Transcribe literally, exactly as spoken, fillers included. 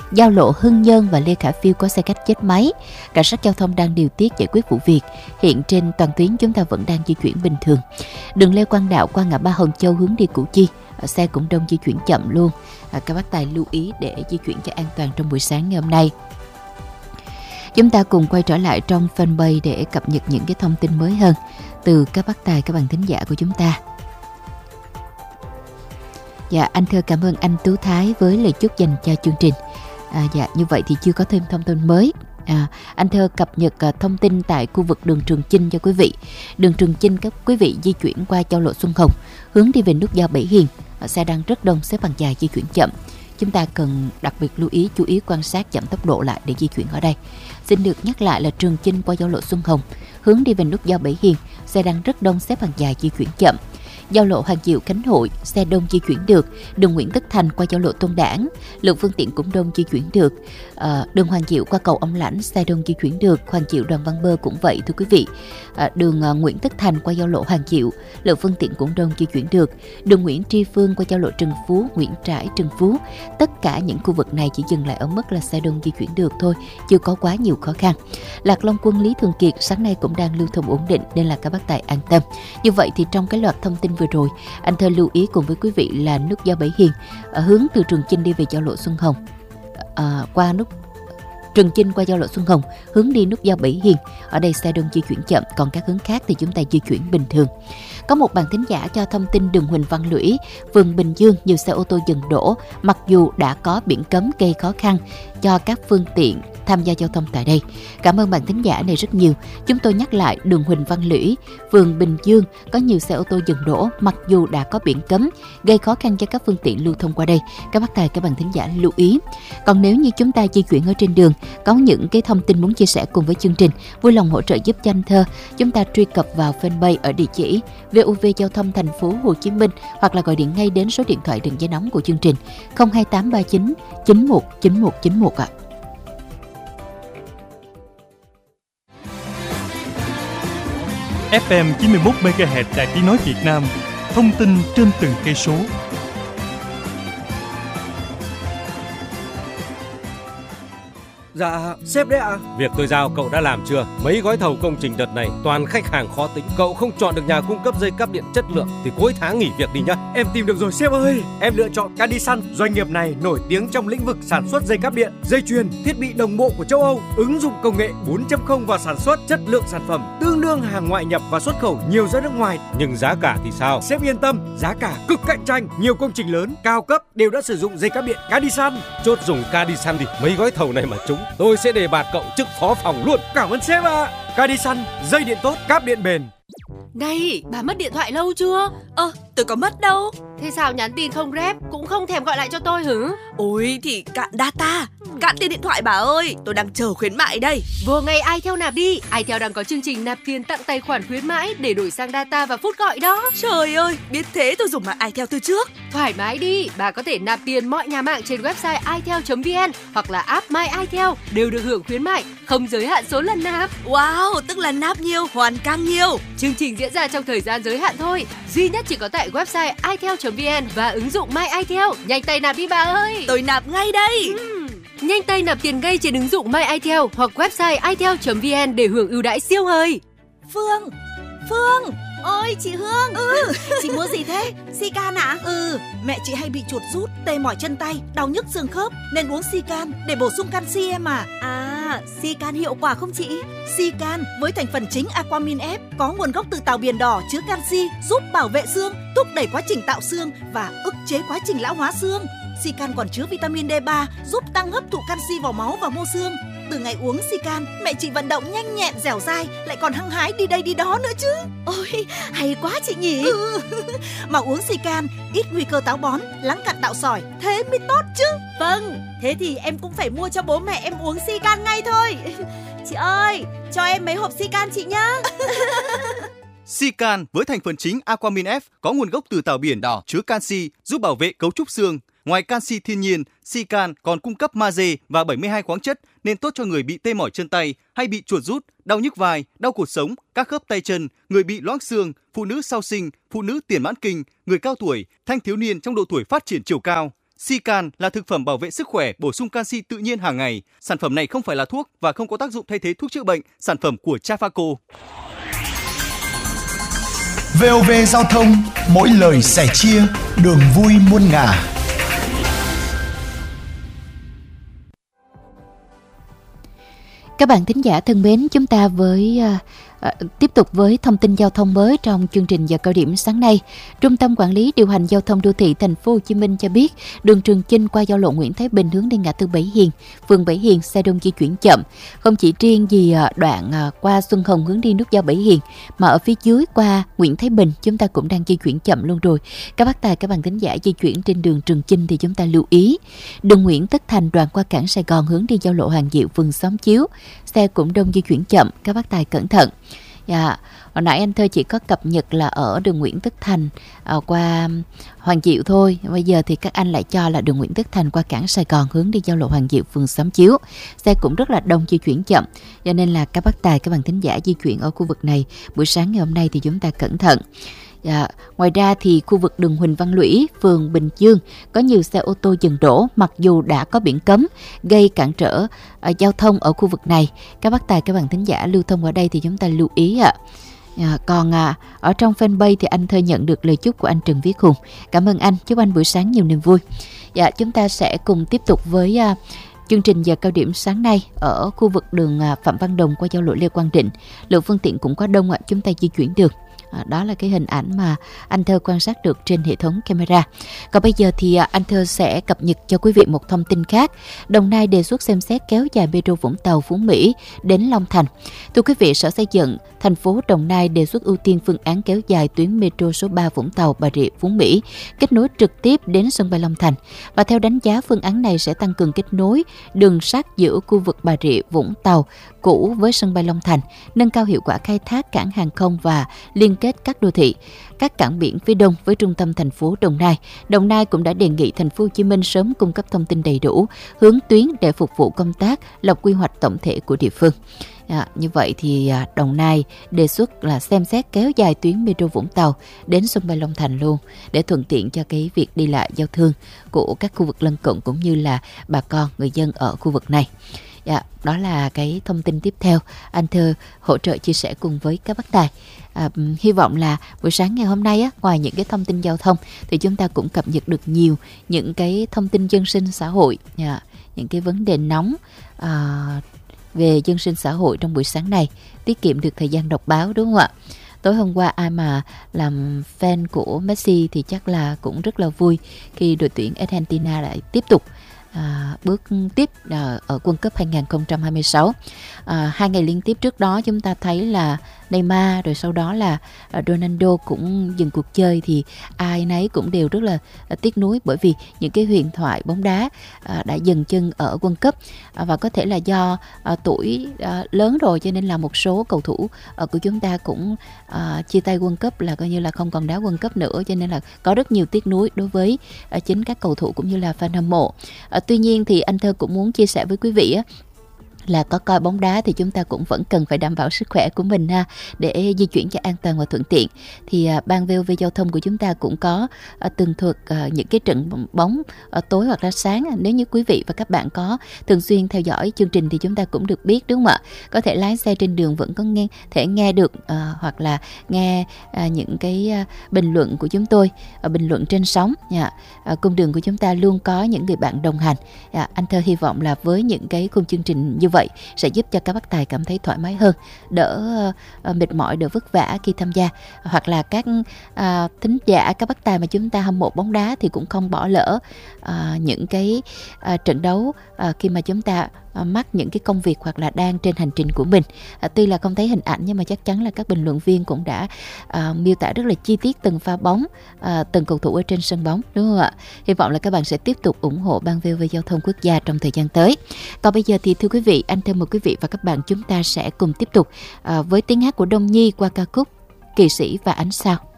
giao lộ Hưng Nhân và Lê Khả Phiêu có xe khách chết máy. Cảnh sát giao thông đang điều tiết giải quyết vụ việc. Hiện trên toàn tuyến chúng ta vẫn đang di chuyển bình thường. Đường Lê Quang Đạo qua ngã ba Hồng Châu hướng đi Củ Chi, xe cũng đông di chuyển chậm luôn. À, các bác tài lưu ý để di chuyển cho an toàn trong buổi sáng ngày hôm nay. Chúng ta cùng quay trở lại trong fanpage để cập nhật những cái thông tin mới hơn từ các bác tài, các bạn thính giả của chúng ta. Dạ, anh Thơ cảm ơn anh Tú Thái với lời chúc dành cho chương trình. À, dạ, như vậy thì chưa có thêm thông tin mới. À, anh Thơ cập nhật uh, thông tin tại khu vực đường Trường Chinh cho quý vị. Đường Trường Chinh các quý vị di chuyển qua giao lộ Xuân Hồng, hướng đi về nút giao Bảy Hiền, xe đang rất đông, xếp hàng dài di chuyển chậm. Chúng ta cần đặc biệt lưu ý, chú ý quan sát chậm tốc độ lại để di chuyển ở đây. Xin được nhắc lại là Trường Chinh qua giao lộ Xuân Hồng, hướng đi về nút giao Bảy Hiền, xe đang rất đông, xếp hàng dài di chuyển chậm. Giao lộ Hoàng Diệu Khánh Hội, xe đông di chuyển được. Đường Nguyễn Tất Thành qua giao lộ Tôn Đản, lượng phương tiện cũng đông di chuyển được. À, đường Hoàng Diệu qua cầu Ông Lãnh, xe đông di chuyển được. Hoàng Diệu Đoàn Văn Bơ cũng vậy thưa quý vị. À, đường à, Nguyễn Tất Thành qua giao lộ Hoàng Diệu, lượng phương tiện cũng đông di chuyển được. Đường Nguyễn Tri Phương qua giao lộ Trần Phú, Nguyễn Trãi, Trần Phú, tất cả những khu vực này chỉ dừng lại ở mức là xe đông di chuyển được thôi, chưa có quá nhiều khó khăn. Lạc Long Quân Lý Thường Kiệt sáng nay cũng đang lưu thông ổn định nên là các bác tài an tâm. Như vậy thì trong cái loạt thông tin vừa rồi, anh Thơ lưu ý cùng với quý vị là nút giao Bảy Hiền, à, hướng từ Trường Chinh đi về giao lộ Xuân Hồng, à, qua nút Trường Chinh qua giao lộ Xuân Hồng, hướng đi nút giao Bảy Hiền, ở đây xe đông di chuyển chậm, còn các hướng khác thì chúng ta di chuyển bình thường. Có một bạn thính giả cho thông tin đường Huỳnh Văn Lũy, phường Bình Dương, nhiều xe ô tô dừng đỗ, mặc dù đã có biển cấm gây khó khăn cho các phương tiện tham gia giao thông tại đây. Cảm ơn bạn thính giả này rất nhiều. Chúng tôi nhắc lại đường Huỳnh Văn Lũy, phường Bình Dương có nhiều xe ô tô dừng đỗ, mặc dù đã có biển cấm gây khó khăn cho các phương tiện lưu thông qua đây. Các bác tài, các bạn thính giả lưu ý. Còn nếu như chúng ta di chuyển ở trên đường, có những cái thông tin muốn chia sẻ cùng với chương trình, vui lòng hỗ trợ giúp cho anh Thơ. Chúng ta truy cập vào fanpage ở địa chỉ vê o vê Giao thông Thành phố Hồ Chí Minh, hoặc là gọi điện ngay đến số điện thoại đường dây nóng của chương trình không hai tám ba chín chín một chín một chín một ạ. ép em chín mươi mốt mê ga héc Đài Tiếng nói Việt Nam, thông tin trên từng cây số. Dạ, sếp đấy ạ. À? Việc tôi giao cậu đã làm chưa? Mấy gói thầu công trình đợt này toàn khách hàng khó tính. Cậu không chọn được nhà cung cấp dây cáp điện chất lượng thì cuối tháng nghỉ việc đi nhá. Em tìm được rồi sếp ơi. Em lựa chọn Cadisan. Doanh nghiệp này nổi tiếng trong lĩnh vực sản xuất dây cáp điện, dây chuyền, thiết bị đồng bộ của châu Âu, ứng dụng công nghệ bốn chấm không vào sản xuất, chất lượng sản phẩm tương đương hàng ngoại nhập và xuất khẩu nhiều ra nước ngoài. Nhưng giá cả thì sao? Sếp yên tâm, giá cả cực cạnh tranh. Nhiều công trình lớn, cao cấp đều đã sử dụng dây cáp điện Cadisan. Chốt dùng Cadisan thì mấy gói thầu này mà trúng, tôi sẽ đề bạt cậu chức phó phòng luôn. Cảm ơn sếp ạ. À. Cadisan, dây điện tốt, cáp điện bền. Này, bà mất điện thoại lâu chưa? Ơ, tôi có mất đâu. Thế sao nhắn tin không rep, cũng không thèm gọi lại cho tôi hử? Ôi thì cạn data, cạn tiền điện thoại bà ơi. Tôi đang chờ khuyến mại đây. Vô ngay iTel nạp đi. iTel đang có chương trình nạp tiền tặng tài khoản khuyến mãi để đổi sang data và phút gọi đó. Trời ơi, biết thế tôi dùng mạng iTel từ trước. Thoải mái đi, bà có thể nạp tiền mọi nhà mạng trên website itel chấm vn hoặc là app My iTel đều được hưởng khuyến mại, không giới hạn số lần nạp. Wow, tức là nạp nhiều, hoàn càng nhiều. Chương trình diễn ra trong thời gian giới hạn thôi, duy nhất chỉ có tại website itel chấm vn và ứng dụng My iTel. Nhanh tay nạp đi bà ơi. Tôi nạp ngay đây. uhm. Nhanh tay nạp tiền ngay trên ứng dụng My iTel hoặc website itel chấm vn để hưởng ưu đãi siêu hời. Phương, Phương. Ôi chị Hương. Ừ. Chị mua gì thế? Sican ạ? À? Ừ. Mẹ chị hay bị chuột rút, tê mỏi chân tay, đau nhức xương khớp nên uống Sican để bổ sung canxi em à. À, Sican hiệu quả không chị? Sican với thành phần chính Aquamin F có nguồn gốc từ tàu biển đỏ, chứa canxi, giúp bảo vệ xương, thúc đẩy quá trình tạo xương và ức chế quá trình lão hóa xương. Sican còn chứa vitamin D ba, giúp tăng hấp thụ canxi vào máu và mô xương. Từ ngày uống Sican, mẹ chị vận động nhanh nhẹn, dẻo dai, lại còn hăng hái đi đây đi đó nữa chứ. Ôi, hay quá chị nhỉ. Ừ. Mà uống Sican, ít nguy cơ táo bón, lắng cặn tạo sỏi, thế mới tốt chứ. Vâng, thế thì em cũng phải mua cho bố mẹ em uống Sican ngay thôi. Chị ơi, cho em mấy hộp Sican chị nhá. Sican với thành phần chính Aquamin F có nguồn gốc từ tàu biển đỏ, chứa canxi, giúp bảo vệ cấu trúc xương. Ngoài canxi thiên nhiên, Sican còn cung cấp magie và bảy mươi hai khoáng chất nên tốt cho người bị tê mỏi chân tay hay bị chuột rút, đau nhức vai, đau cột sống, các khớp tay chân, người bị loãng xương, phụ nữ sau sinh, phụ nữ tiền mãn kinh, người cao tuổi, thanh thiếu niên trong độ tuổi phát triển chiều cao. Sican là thực phẩm bảo vệ sức khỏe, bổ sung canxi tự nhiên hàng ngày. Sản phẩm này không phải là thuốc và không có tác dụng thay thế thuốc chữa bệnh. Sản phẩm của Trafaco. vê o vê Giao thông, mỗi lời sẻ chia, đường vui muôn ngả. Các bạn thính giả thân mến, chúng ta với uh, uh, tiếp tục với thông tin giao thông mới trong chương trình giờ cao điểm sáng nay. Trung tâm Quản lý Điều hành Giao thông Đô thị Thành phố Hồ Chí Minh cho biết, đường Trường Chinh qua giao lộ Nguyễn Thái Bình hướng đi ngã tư Bảy Hiền, phường Bảy Hiền xe đông di chuyển chậm. Không chỉ riêng gì uh, đoạn uh, qua Xuân Hồng hướng đi nút giao Bảy Hiền, mà ở phía dưới qua Nguyễn Thái Bình chúng ta cũng đang di chuyển chậm luôn rồi. Các bác tài, các bạn thính giả di chuyển trên đường Trường Chinh thì chúng ta lưu ý. Đường Nguyễn Tất Thành đoạn qua cảng Sài Gòn hướng đi giao lộ Hoàng Diệu, phường Xóm Chiếu, xe cũng đông di chuyển chậm, các bác tài cẩn thận. Dạ, hồi nãy anh Thơ chỉ có cập nhật là ở đường Nguyễn Tất Thành à, qua Hoàng Diệu thôi. Bây giờ thì các anh lại cho là đường Nguyễn Tất Thành qua cảng Sài Gòn hướng đi giao lộ Hoàng Diệu, phường Xóm Chiếu, xe cũng rất là đông di chuyển chậm. Cho nên là các bác tài, các bạn thính giả di chuyển ở khu vực này buổi sáng ngày hôm nay thì chúng ta cẩn thận. Dạ. Ngoài ra thì khu vực đường Huỳnh Văn Lũy, phường Bình Dương có nhiều xe ô tô dừng đỗ mặc dù đã có biển cấm, gây cản trở uh, giao thông ở khu vực này. Các bác tài, các bạn thính giả lưu thông ở đây thì chúng ta lưu ý ạ. À, còn à, ở trong fanpage thì anh Thơ nhận được lời chúc của anh Trần Viết Hùng. Cảm ơn anh, chúc anh buổi sáng nhiều niềm vui. Dạ, chúng ta sẽ cùng tiếp tục với à, chương trình giờ cao điểm sáng nay. Ở khu vực đường à, Phạm Văn Đồng qua giao lộ Lê Quang Định, lượng phương tiện cũng có đông ạ, chúng ta di chuyển được. À, đó là cái hình ảnh mà anh Thơ quan sát được trên hệ thống camera. Còn bây giờ thì à, anh Thơ sẽ cập nhật cho quý vị một thông tin khác. Đồng Nai đề xuất xem xét kéo dài metro Vũng Tàu Phú Mỹ đến Long Thành. Thưa quý vị, Sở Xây dựng thành phố Đồng Nai đề xuất ưu tiên phương án kéo dài tuyến metro số ba Vũng Tàu Bà Rịa Phú Mỹ, kết nối trực tiếp đến sân bay Long Thành. Và theo đánh giá, phương án này sẽ tăng cường kết nối đường sắt giữa khu vực Bà Rịa Vũng Tàu cũ với sân bay Long Thành, nâng cao hiệu quả khai thác cảng hàng không và liên kết các đô thị, các cảng biển phía đông với trung tâm thành phố Đồng Nai. Đồng Nai cũng đã đề nghị thành phố Hồ Chí Minh sớm cung cấp thông tin đầy đủ, hướng tuyến để phục vụ công tác lập quy hoạch tổng thể của địa phương. À, như vậy thì Đồng Nai đề xuất là xem xét kéo dài tuyến metro Vũng Tàu đến sân bay Long Thành luôn, để thuận tiện cho cái việc đi lại giao thương của các khu vực lân cận cũng như là bà con người dân ở khu vực này. Dạ, đó là cái thông tin tiếp theo anh Thơ hỗ trợ chia sẻ cùng với các bác tài. À, hy vọng là buổi sáng ngày hôm nay á, ngoài những cái thông tin giao thông thì chúng ta cũng cập nhật được nhiều những cái thông tin dân sinh xã hội, dạ, những cái vấn đề nóng à, về dân sinh xã hội trong buổi sáng này, tiết kiệm được thời gian đọc báo, đúng không ạ? Tối hôm qua ai mà làm fan của Messi thì chắc là cũng rất là vui khi đội tuyển Argentina lại tiếp tục À, bước tiếp à, ở World Cup hai không hai sáu. À, hai ngày liên tiếp trước đó chúng ta thấy là Neymar, rồi sau đó là à, Ronaldo cũng dừng cuộc chơi, thì ai nấy cũng đều rất là à, tiếc nuối, bởi vì những cái huyền thoại bóng đá à, đã dừng chân ở World Cup, à, và có thể là do à, tuổi à, lớn rồi cho nên là một số cầu thủ à, của chúng ta cũng à, chia tay World Cup, là coi như là không còn đá World Cup nữa, cho nên là có rất nhiều tiếc nuối đối với à, chính các cầu thủ cũng như là fan hâm mộ. À, tuy nhiên thì anh Thơ cũng muốn chia sẻ với quý vị á, là có coi bóng đá thì chúng ta cũng vẫn cần phải đảm bảo sức khỏe của mình ha, để di chuyển cho an toàn và thuận tiện. Thì à, ban vê o vê Giao thông của chúng ta cũng có à, tường thuật à, những cái trận bóng à, tối hoặc là sáng. Nếu như quý vị và các bạn có thường xuyên theo dõi chương trình thì chúng ta cũng được biết, đúng không ạ? Có thể lái xe trên đường vẫn có nghe thể nghe được à, hoặc là nghe à, những cái à, bình luận của chúng tôi, à, bình luận trên sóng nha. À, cung đường của chúng ta luôn có những người bạn đồng hành. À, anh Thơ hy vọng là với những cái khung chương trình như vậy sẽ giúp cho các bác tài cảm thấy thoải mái hơn, đỡ uh, mệt mỏi, đỡ vất vả khi tham gia. Hoặc là các uh, thính giả, các bác tài mà chúng ta hâm mộ bóng đá thì cũng không bỏ lỡ uh, những cái uh, trận đấu uh, khi mà chúng ta uh, mắc những cái công việc hoặc là đang trên hành trình của mình. Uh, tuy là không thấy hình ảnh nhưng mà chắc chắn là các bình luận viên cũng đã uh, miêu tả rất là chi tiết từng pha bóng, uh, từng cầu thủ ở trên sân bóng, đúng không ạ? Hy vọng là các bạn sẽ tiếp tục ủng hộ ban vê o vê Giao thông Quốc gia trong thời gian tới. Còn bây giờ thì thưa quý vị, anh thêm mời quý vị và các bạn chúng ta sẽ cùng tiếp tục uh, với tiếng hát của Đông Nhi qua ca khúc Kỵ Sĩ và Ánh Sao.